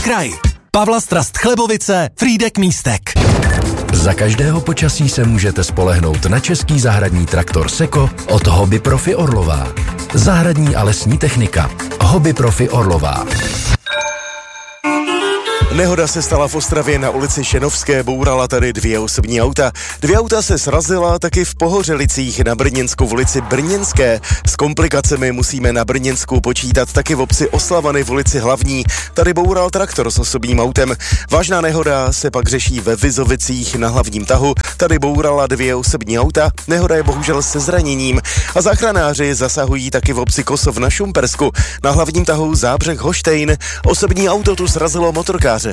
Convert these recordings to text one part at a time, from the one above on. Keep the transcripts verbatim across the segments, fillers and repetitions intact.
kraj. Pavlastrast Chlebovice, Frýdek Místek. Za každého počasí se můžete spolehnout na český zahradní traktor Seko od Hobby Profi Orlová. Zahradní a lesní technika. Hobby Profi Orlová. Nehoda se stala v Ostravě na ulici Šenovské, bourala tady dvě osobní auta. Dvě auta se srazila taky v Pohořelicích na Brněnsku v ulici Brněnské. S komplikacemi musíme na Brněnsku počítat taky v obci Oslavany v ulici Hlavní. Tady boural traktor s osobním autem. Vážná nehoda se pak řeší ve Vizovicích na hlavním tahu. Tady bourala dvě osobní auta. Nehoda je bohužel se zraněním. A záchranáři zasahují taky v obci Kosov na Šumpersku. Na hlavním tahu Zábřeh Hoštejn. Osobní auto tu srazilo motorkáře.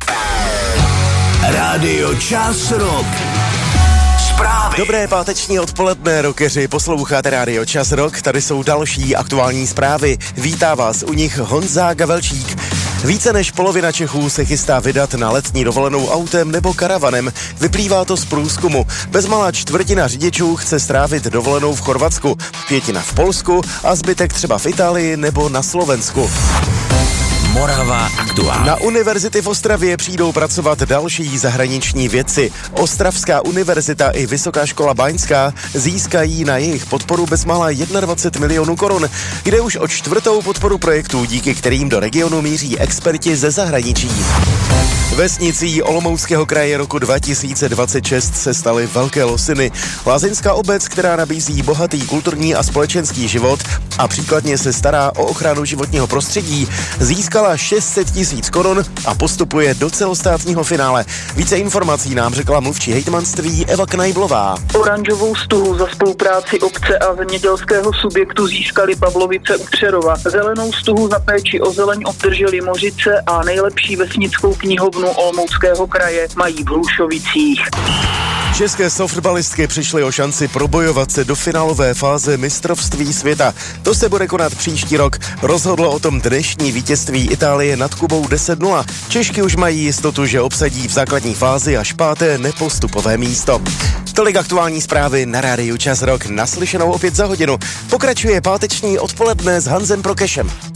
Rádio Čas Rock. Zprávy. Dobré páteční odpoledne, rockeři, posloucháte Rádio Čas Rock, tady jsou další aktuální zprávy. Vítá vás u nich Honza Gavelčík. Více než polovina Čechů se chystá vydat na letní dovolenou autem nebo karavanem. Vyplývá to z průzkumu. Bezmalá čtvrtina řidičů chce strávit dovolenou v Chorvatsku, pětina v Polsku a zbytek třeba v Itálii nebo na Slovensku. Morava aktuálně. Na univerzity v Ostravě přijdou pracovat další zahraniční vědci. Ostravská univerzita i Vysoká škola báňská získají na jejich podporu bezmála dvacet jedna milionů korun. Jde už o čtvrtou podporu projektů, díky kterým do regionu míří experti ze zahraničí. Vesnicí Olomouckého kraje roku dva tisíce dvacet šest se staly Velké Losiny. Lázeňská obec, která nabízí bohatý kulturní a společenský život a příkladně se stará o ochranu životního prostředí, získala šest set tisíc korun a postupuje do celostátního finále. Více informací nám řekla mluvčí hejtmanství Eva Knajblová. Oranžovou stuhu za spolupráci obce a zemědělského subjektu získali Pavlovice u Přerova. Zelenou stuhu za péči o zeleň obdrželi Mořice a nejlepší vesnickou knihovnu Olomouckého kraje mají v Hlušovicích. České softballistky přišly o šanci probojovat se do finálové fáze mistrovství světa. To se bude konat příští rok. Rozhodlo o tom dnešní vítězství Itálie nad Kubou deset nula. Češky už mají jistotu, že obsadí v základní fázi až páté nepostupové místo. Tolik aktuální zprávy na Rádiu Čas Rock. Naslyšenou opět za hodinu. Pokračuje páteční odpoledne s Hanzem Prokešem.